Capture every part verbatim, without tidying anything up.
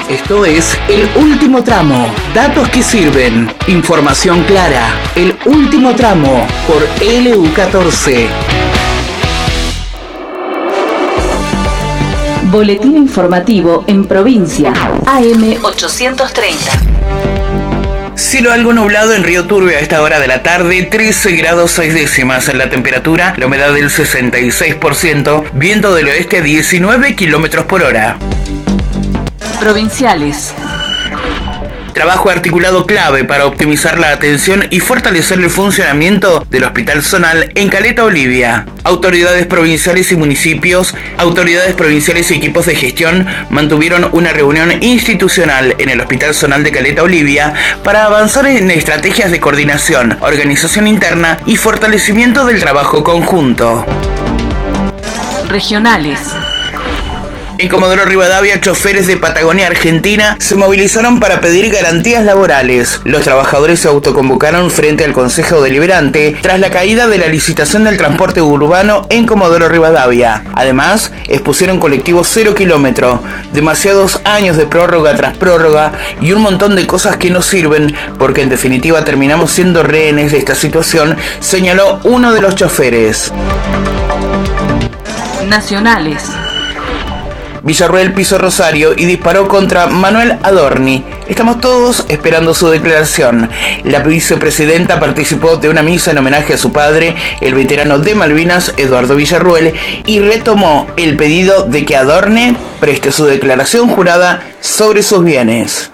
Esto es El Último Tramo. Datos que sirven. Información clara. El Último Tramo por L U catorce. Boletín informativo en provincia. A M ochocientos treinta. Cielo algo nublado en Río Turbio a esta hora de la tarde, trece grados seis décimas en la temperatura, la humedad del sesenta y seis por ciento, viento del oeste a diecinueve kilómetros por hora. Provinciales. Trabajo articulado clave para optimizar la atención y fortalecer el funcionamiento del Hospital Zonal en Caleta Olivia. Autoridades provinciales y municipios, autoridades provinciales y equipos de gestión mantuvieron una reunión institucional en el Hospital Zonal de Caleta Olivia para avanzar en estrategias de coordinación, organización interna y fortalecimiento del trabajo conjunto. Regionales. En Comodoro Rivadavia, choferes de Patagonia Argentina se movilizaron para pedir garantías laborales. Los trabajadores se autoconvocaron frente al Consejo Deliberante tras la caída de la licitación del transporte urbano en Comodoro Rivadavia. Además, expusieron colectivos cero kilómetro, demasiados años de prórroga tras prórroga y un montón de cosas que no sirven porque en definitiva terminamos siendo rehenes de esta situación, señaló uno de los choferes. Nacionales. Villarruel pisó Rosario y disparó contra Manuel Adorni. Estamos todos esperando su declaración. La vicepresidenta participó de una misa en homenaje a su padre, el veterano de Malvinas, Eduardo Villarruel, y retomó el pedido de que Adorni preste su declaración jurada sobre sus bienes.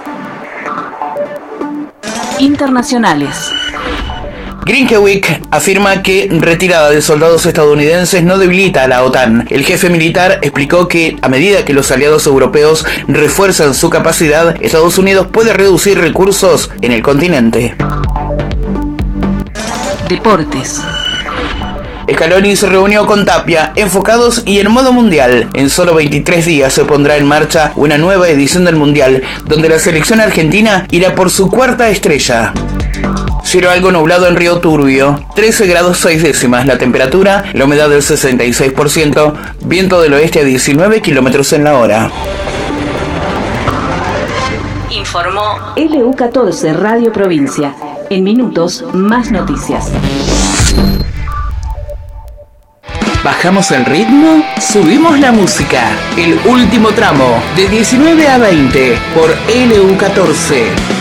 Internacionales. Grinkewick afirma que retirada de soldados estadounidenses no debilita a la OTAN. El jefe militar explicó que a medida que los aliados europeos refuerzan su capacidad, Estados Unidos puede reducir recursos en el continente. Deportes. Scaloni se reunió con Tapia, enfocados y en modo mundial. En solo veintitrés días se pondrá en marcha una nueva edición del Mundial, donde la selección argentina irá por su cuarta estrella. Cielo algo nublado en Río Turbio, trece grados seis décimas la temperatura, la humedad del sesenta y seis por ciento, viento del oeste a diecinueve kilómetros en la hora. Informó L U catorce Radio Provincia. En minutos, más noticias. ¿Bajamos el ritmo? Subimos la música. El Último Tramo, de diecinueve a veinte, por L U catorce.